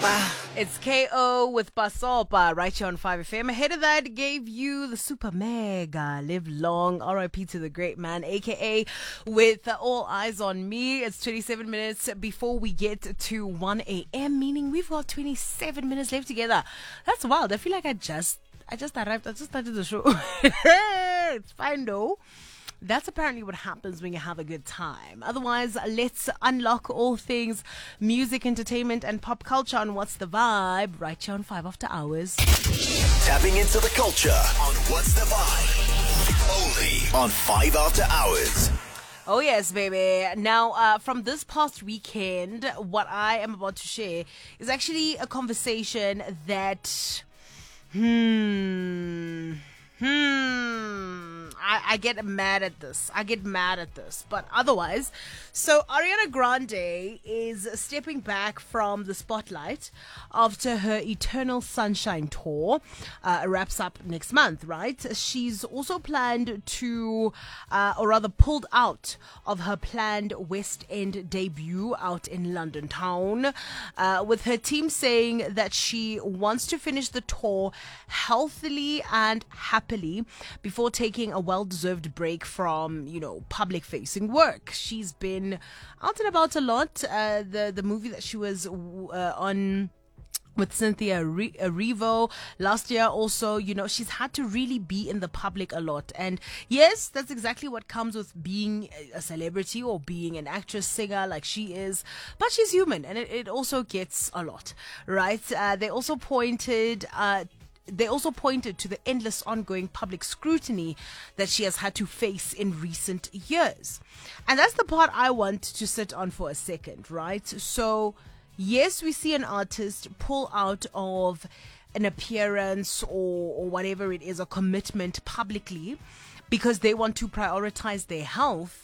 It's KO with Basopa right here on 5FM. Ahead of that, gave you the super mega live long RIP to the great man, aka with All Eyes on Me. It's 27 minutes before we get to 1 a.m., meaning we've got 27 minutes left together. That's wild. I feel like I just arrived. I just started the show. It's fine though. That's apparently what happens when you have a good time. Otherwise, let's unlock all things music, entertainment, and pop culture on What's the Vibe right here on 5 After Hours. Tapping into the culture on What's the Vibe. Only on 5 After Hours. Oh, yes, baby. Now, from this past weekend, what I am about to share is actually a conversation that, I get mad at this. But otherwise, so Ariana Grande is stepping back from the spotlight after her Eternal Sunshine tour wraps up next month, right? She's also planned to, or rather pulled out of her planned West End debut out in London town, with her team saying that she wants to finish the tour healthily and happily before taking a well-deserved break from, public-facing work. She's been out and about a lot. The movie that she was on with Cynthia Erivo last year also, she's had to really be in the public a lot. And yes, that's exactly what comes with being a celebrity or being an actress, singer like she is. But she's human, and it also gets a lot, right? They also pointed to the endless ongoing public scrutiny that she has had to face in recent years. And that's the part I want to sit on for a second, right? So, yes, we see an artist pull out of an appearance or whatever it is, a commitment publicly because they want to prioritize their health.